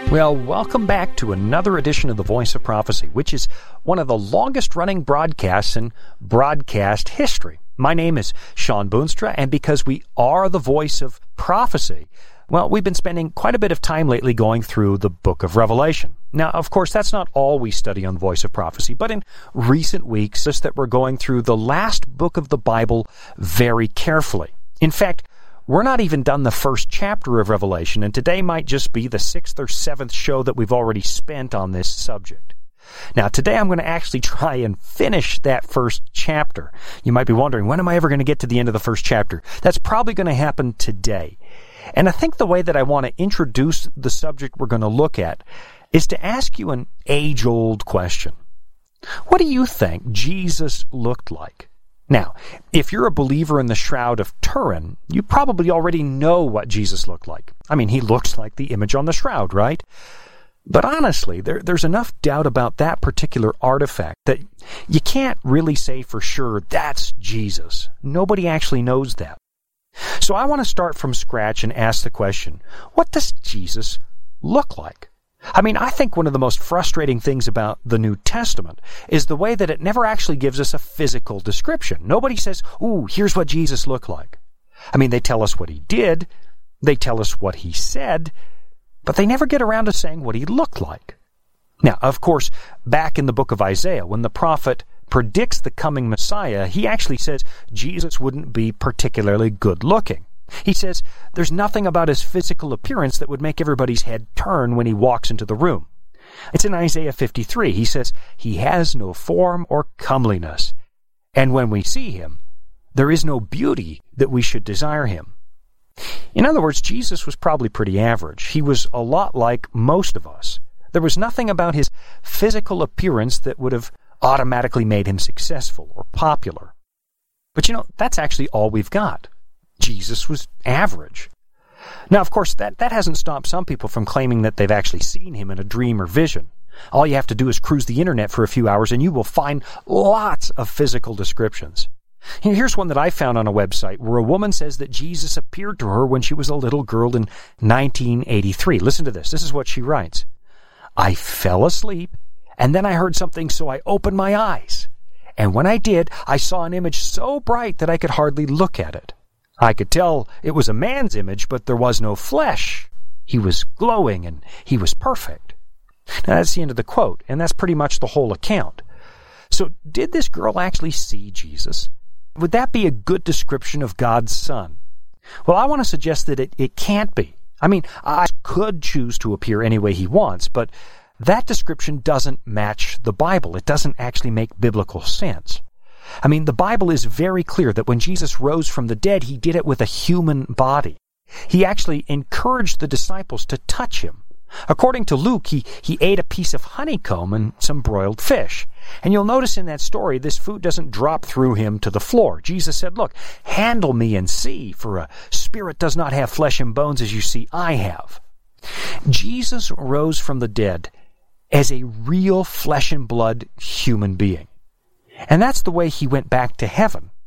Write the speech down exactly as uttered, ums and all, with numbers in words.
Well, welcome back to another edition of The Voice of Prophecy, which is one of the longest-running broadcasts in broadcast history. My name is Sean Boonstra, and because we are the voice of prophecy, well, we've been spending quite a bit of time lately going through the book of Revelation. Now, of course, that's not all we study on the Voice of Prophecy, but in recent weeks, just that we're going through the last book of the Bible very carefully. In fact, we're not even done the first chapter of Revelation, and today might just be the sixth or seventh show that we've already spent on this subject. Now, today I'm going to actually try and finish that first chapter. You might be wondering, when am I ever going to get to the end of the first chapter? That's probably going to happen today. And I think the way that I want to introduce the subject we're going to look at is to ask you an age-old question. What do you think Jesus looked like? Now, if you're a believer in the Shroud of Turin, you probably already know what Jesus looked like. I mean, he looks like the image on the shroud, right? But honestly, there, there's enough doubt about that particular artifact that you can't really say for sure that's Jesus. Nobody actually knows that. So I want to start from scratch and ask the question, what does Jesus look like? I mean, I think one of the most frustrating things about the New Testament is the way that it never actually gives us a physical description. Nobody says, ooh, here's what Jesus looked like. I mean, they tell us what he did, they tell us what he said, but they never get around to saying what he looked like. Now, of course, back in the book of Isaiah, when the prophet predicts the coming Messiah, he actually says Jesus wouldn't be particularly good looking. He says there's nothing about his physical appearance that would make everybody's head turn when he walks into the room. It's in Isaiah fifty-three. He says, he has no form or comeliness. And when we see him, there is no beauty that we should desire him. In other words, Jesus was probably pretty average. He was a lot like most of us. There was nothing about his physical appearance that would have automatically made him successful or popular. But you know, that's actually all we've got. Jesus was average. Now, of course, that, that hasn't stopped some people from claiming that they've actually seen him in a dream or vision. All you have to do is cruise the internet for a few hours and you will find lots of physical descriptions. Here's one that I found on a website where a woman says that Jesus appeared to her when she was a little girl in nineteen eighty-three. Listen to this. This is what she writes. I fell asleep and then I heard something, so I opened my eyes. And when I did, I saw an image so bright that I could hardly look at it. I could tell it was a man's image, but there was no flesh. He was glowing and he was perfect. Now that's the end of the quote, and that's pretty much the whole account. So did this girl actually see Jesus? Would that be a good description of God's Son? Well, I want to suggest that it, it can't be. I mean, I could choose to appear any way he wants, but that description doesn't match the Bible. It doesn't actually make biblical sense. I mean, the Bible is very clear that when Jesus rose from the dead, he did it with a human body. He actually encouraged the disciples to touch him. According to Luke, he, he ate a piece of honeycomb and some broiled fish. And you'll notice in that story, this food doesn't drop through him to the floor. Jesus said, look, handle me and see, for a spirit does not have flesh and bones as you see I have. Jesus rose from the dead as a real flesh and blood human being. And that's the way he went back to heaven.